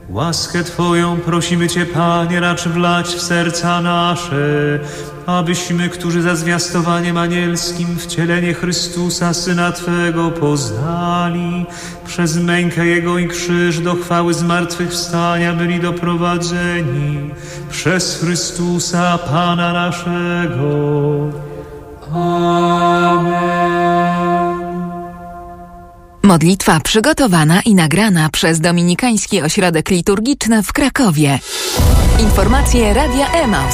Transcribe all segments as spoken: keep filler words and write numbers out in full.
Łaskę Twoją prosimy Cię, Panie, racz wlać w serca nasze, abyśmy, którzy za zwiastowaniem anielskim wcielenie Chrystusa, Syna Twego, poznali, przez mękę Jego i krzyż do chwały zmartwychwstania byli doprowadzeni, przez Chrystusa, Pana naszego. Amen. Modlitwa przygotowana i nagrana przez Dominikański Ośrodek Liturgiczny w Krakowie. Informacje Radia Emaus.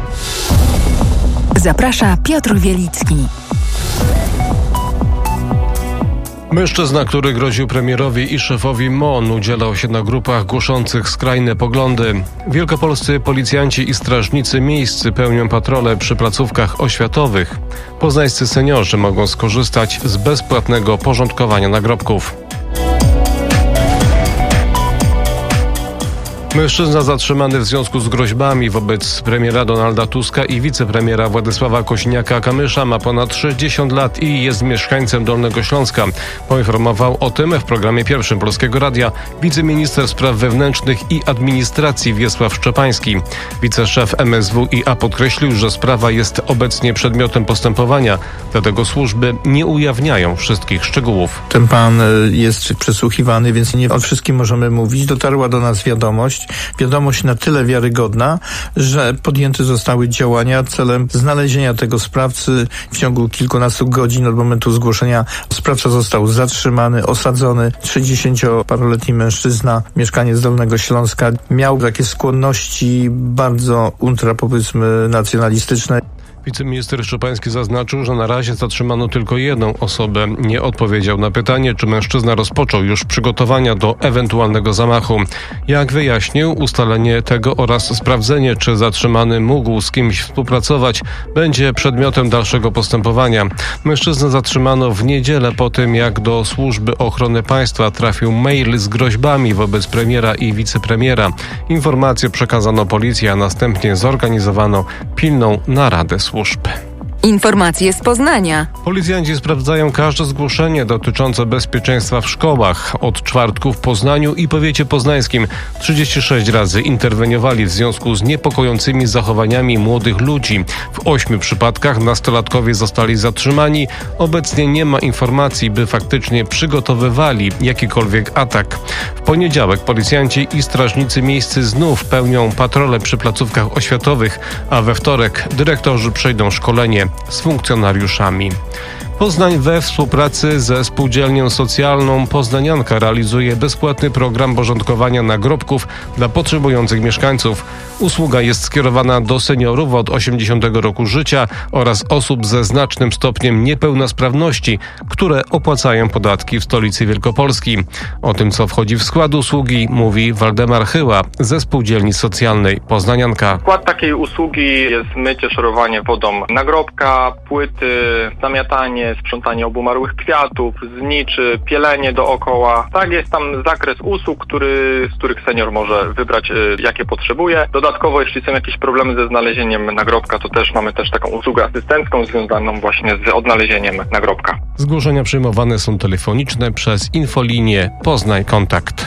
Zaprasza Piotr Wielicki. Mężczyzna, który groził premierowi i szefowi M O N, udzielał się na grupach głoszących skrajne poglądy. Wielkopolscy policjanci i strażnicy miejscy pełnią patrole przy placówkach oświatowych. Poznańscy seniorzy mogą skorzystać z bezpłatnego porządkowania nagrobków. Mężczyzna zatrzymany w związku z groźbami wobec premiera Donalda Tuska i wicepremiera Władysława Kosiniaka-Kamysza ma ponad sześćdziesiąt lat i jest mieszkańcem Dolnego Śląska. Poinformował o tym w programie pierwszym Polskiego Radia wiceminister spraw wewnętrznych i administracji Wiesław Szczepański. Wiceszef M S W i A podkreślił, że sprawa jest obecnie przedmiotem postępowania, dlatego służby nie ujawniają wszystkich szczegółów. Ten pan jest przesłuchiwany, więc nie o wszystkim możemy mówić. Dotarła do nas wiadomość, Wiadomość na tyle wiarygodna, że podjęte zostały działania celem znalezienia tego sprawcy. W ciągu kilkunastu godzin od momentu zgłoszenia sprawca został zatrzymany, osadzony. trzydziestoparoletni mężczyzna, mieszkaniec Dolnego Śląska, miał takie skłonności bardzo ultra, powiedzmy, nacjonalistyczne. Wiceminister Szczepański zaznaczył, że na razie zatrzymano tylko jedną osobę. Nie odpowiedział na pytanie, czy mężczyzna rozpoczął już przygotowania do ewentualnego zamachu. Jak wyjaśnił, ustalenie tego oraz sprawdzenie, czy zatrzymany mógł z kimś współpracować, będzie przedmiotem dalszego postępowania. Mężczyznę zatrzymano w niedzielę po tym, jak do Służby Ochrony Państwa trafił mail z groźbami wobec premiera i wicepremiera. Informacje przekazano policji, a następnie zorganizowano pilną naradę służb. Informacje z Poznania. Policjanci sprawdzają każde zgłoszenie dotyczące bezpieczeństwa w szkołach. Od czwartku w Poznaniu i powiecie poznańskim trzydzieści sześć razy interweniowali w związku z niepokojącymi zachowaniami młodych ludzi. W ośmiu przypadkach nastolatkowie zostali zatrzymani. Obecnie nie ma informacji, by faktycznie przygotowywali jakikolwiek atak. W poniedziałek policjanci i strażnicy miejscy znów pełnią patrole przy placówkach oświatowych, a we wtorek dyrektorzy przejdą szkolenie z funkcjonariuszami. Poznań we współpracy ze Spółdzielnią Socjalną Poznanianka realizuje bezpłatny program porządkowania nagrobków dla potrzebujących mieszkańców. Usługa jest skierowana do seniorów od osiemdziesiątego roku życia oraz osób ze znacznym stopniem niepełnosprawności, które opłacają podatki w stolicy Wielkopolski. O tym, co wchodzi w skład usługi, mówi Waldemar Chyła ze Spółdzielni Socjalnej Poznanianka. Skład takiej usługi jest mycie, szorowanie wodą nagrobka, płyty, zamiatanie, sprzątanie obumarłych kwiatów, zniczy, pielenie dookoła. Tak, jest tam zakres usług, który, z których senior może wybrać, jakie potrzebuje. Dodatkowo, jeśli są jakieś problemy ze znalezieniem nagrobka, to też mamy też taką usługę asystencką związaną właśnie z odnalezieniem nagrobka. Zgłoszenia przyjmowane są telefoniczne przez infolinię Poznań Kontakt.